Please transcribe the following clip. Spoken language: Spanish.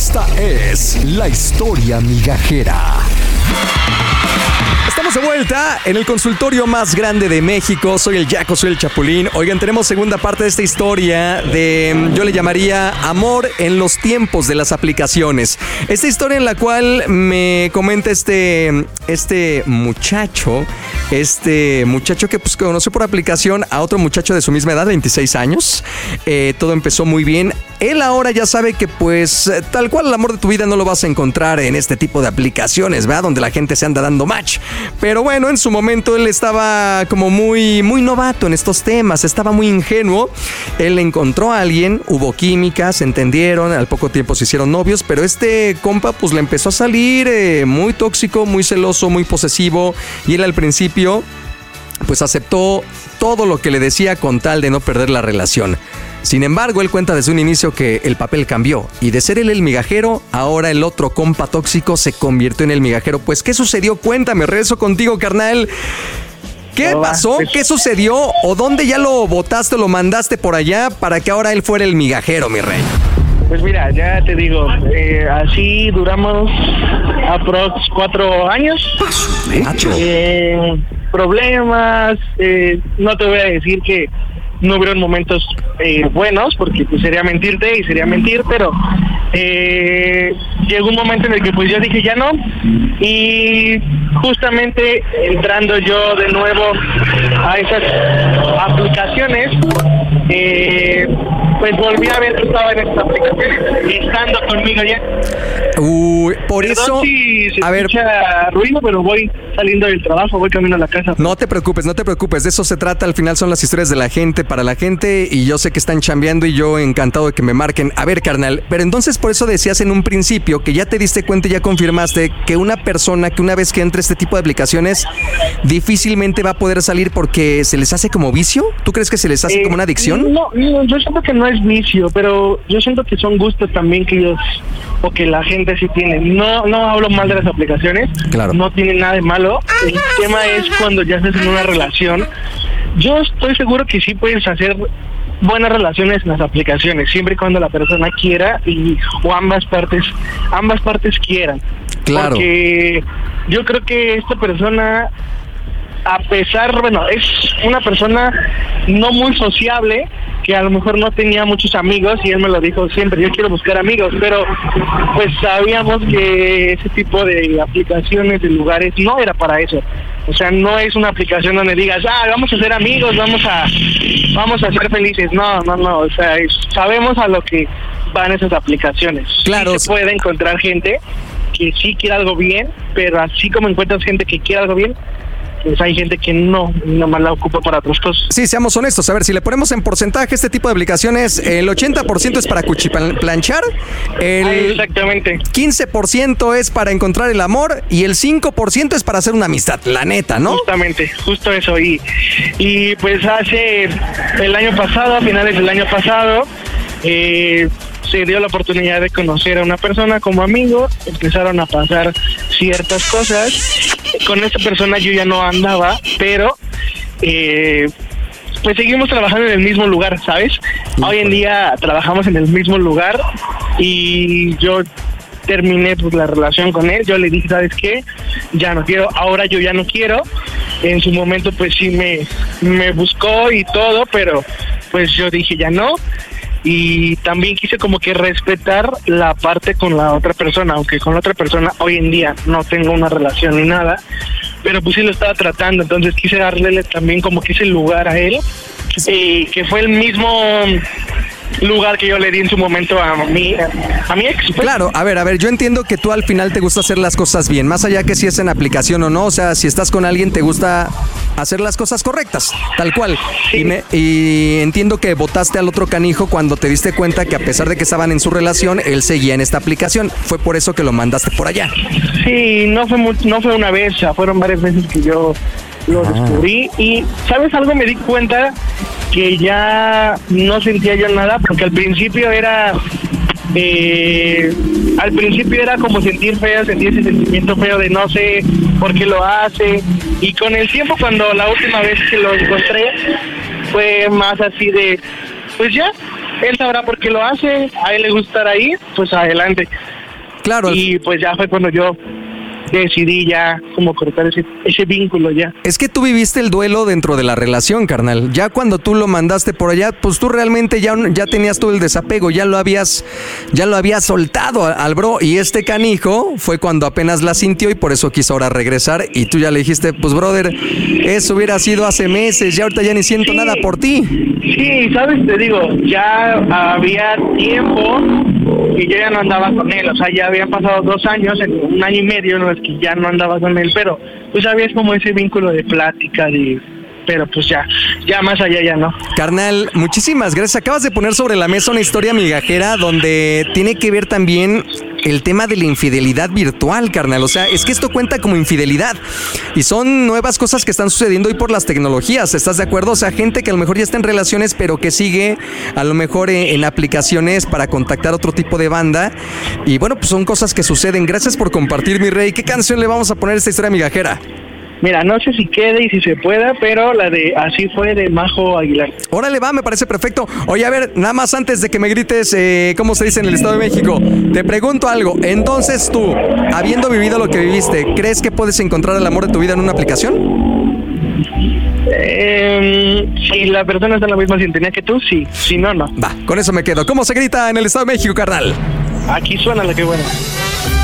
Esta es la historia migajera. Estamos de vuelta en el consultorio más grande de México. Soy el Jaco, soy el Chapulín. Oigan, tenemos segunda parte de esta historia de, yo le llamaría amor en los tiempos de las aplicaciones. Esta historia en la cual me comenta este muchacho que pues conoció por aplicación a otro muchacho de su misma edad, 26 años. Todo empezó muy bien. Él ahora ya sabe que pues tal cual el amor de tu vida no lo vas a encontrar en este tipo de aplicaciones, ¿verdad? Donde la gente se anda dando match. Pero bueno, en su momento él estaba como muy novato en estos temas, estaba muy ingenuo. Él encontró a alguien, hubo química, se entendieron, al poco tiempo se hicieron novios, pero este compa pues le empezó a salir muy tóxico, muy celoso, muy posesivo, y él al principio pues aceptó todo lo que le decía con tal de no perder la relación. Sin embargo, él cuenta desde un inicio que el papel cambió y de ser él el migajero, ahora el otro compa tóxico se convirtió en el migajero. Pues, ¿qué sucedió? Cuéntame, regreso contigo, carnal. ¿Qué pasó? ¿Qué sucedió? ¿O dónde ya lo botaste o lo mandaste por allá para que ahora él fuera el migajero, mi rey? Pues mira, ya te digo, así duramos aprox 4 años. Problemas, no te voy a decir que no hubieron momentos buenos, porque pues sería mentirte y sería mentir, pero llegó un momento en el que pues yo dije ya no, y justamente entrando yo de nuevo a esas aplicaciones, pues volví a ver que estaba en estas aplicaciones, estando conmigo ya. Por Perdón eso, si se a ver, escucha ruido, pero voy saliendo del trabajo, voy camino a la casa. no te preocupes, de eso se trata. Al final son las historias de la gente, para la gente, y yo sé que están chambeando y yo encantado de que me marquen. A ver, carnal, pero entonces por eso decías en un principio que ya te diste cuenta y ya confirmaste que una persona que una vez que entre este tipo de aplicaciones difícilmente va a poder salir porque se les hace como vicio. ¿Tú crees que se les hace como una adicción? No, yo siento que no es vicio, pero yo siento que son gustos también que ellos o que la gente sí tiene. No hablo mal de las aplicaciones, claro. No tiene nada de malo. El tema es cuando ya estás en una relación. Yo estoy seguro que sí puedes hacer buenas relaciones en las aplicaciones, siempre y cuando la persona quiera o ambas partes quieran. Claro. Porque yo creo que esta persona, a pesar, es una persona no muy sociable, que a lo mejor no tenía muchos amigos, y él me lo dijo siempre, yo quiero buscar amigos, pero pues sabíamos que ese tipo de aplicaciones, de lugares, no era para eso. O sea, no es una aplicación donde digas, vamos a ser amigos, vamos a ser felices. No, o sea, sabemos a lo que van esas aplicaciones. Claro. Sí se puede encontrar gente que sí quiere algo bien, pero así como encuentras gente que quiere algo bien, pues hay gente que nomás la ocupa para otras cosas. Sí, seamos honestos. A ver, si le ponemos en porcentaje este tipo de aplicaciones, el 80% es para cuchiplanchar, exactamente. 15% es para encontrar el amor y el 5% es para hacer una amistad, la neta, ¿no? Justamente, justo eso. Y pues el año pasado, a finales del año pasado, se dio la oportunidad de conocer a una persona como amigo, empezaron a pasar ciertas cosas. Con esta persona yo ya no andaba, pero pues seguimos trabajando en el mismo lugar, ¿sabes? Hoy en día trabajamos en el mismo lugar y yo terminé pues la relación con él. Yo le dije, ¿sabes qué? Ya no quiero, ahora yo ya no quiero. En su momento pues sí me buscó y todo, pero pues yo dije ya no. Y también quise como que respetar la parte con la otra persona, aunque con la otra persona hoy en día no tengo una relación ni nada, pero pues sí lo estaba tratando, entonces quise darle también como que ese lugar a él, que fue el mismo lugar que yo le di en su momento a mi ex. Pues. Claro, a ver, yo entiendo que tú al final te gusta hacer las cosas bien, más allá que si es en aplicación o no, o sea, si estás con alguien te gusta hacer las cosas correctas, tal cual. Sí. Y entiendo que votaste al otro canijo cuando te diste cuenta que a pesar de que estaban en su relación, él seguía en esta aplicación. Fue por eso que lo mandaste por allá. Sí, no fue una vez, fueron varias veces que yo lo descubrí. Y ¿sabes algo? Me di cuenta que ya no sentía yo nada, porque al principio era como sentir ese sentimiento feo de no sé por qué lo hace, y con el tiempo, cuando la última vez que lo encontré, fue más así de, pues ya, él sabrá por qué lo hace, a él le gusta estar ahí, pues adelante. Claro. Y pues ya fue cuando yo decidí ya como cortar ese vínculo ya. Es que tú viviste el duelo dentro de la relación, carnal. Ya cuando tú lo mandaste por allá, pues tú realmente ya tenías todo el desapego, ya lo habías soltado al bro. Y este canijo fue cuando apenas la sintió y por eso quiso ahora regresar. Y tú ya le dijiste, pues brother, eso hubiera sido hace meses, ya ahorita ya ni siento nada por ti. Sí, sabes, te digo, ya había tiempo y yo ya no andaba con él, o sea, ya habían pasado 2 años, en 1 año y medio, no es que ya no andaba con él, pero pues había como ese vínculo de plática, pero pues ya más allá ya no. Carnal, muchísimas gracias. Acabas de poner sobre la mesa una historia migajera donde tiene que ver también el tema de la infidelidad virtual, carnal. O sea, es que esto cuenta como infidelidad y son nuevas cosas que están sucediendo hoy por las tecnologías, ¿estás de acuerdo? O sea, gente que a lo mejor ya está en relaciones pero que sigue a lo mejor en aplicaciones para contactar otro tipo de banda y bueno, pues son cosas que suceden. Gracias por compartir, mi rey. ¿Qué canción le vamos a poner a esta historia migajera? Mira, no sé si quede y si se pueda, pero la de Así Fue de Majo Aguilar. Órale, va, me parece perfecto. Oye, a ver, nada más antes de que me grites, ¿cómo se dice en el Estado de México? Te pregunto algo. Entonces tú, habiendo vivido lo que viviste, ¿crees que puedes encontrar el amor de tu vida en una aplicación? Si la persona está en la misma sintonía que tú, sí. Si no, no. Va, con eso me quedo. ¿Cómo se grita en el Estado de México, carnal? Aquí suena la que buena.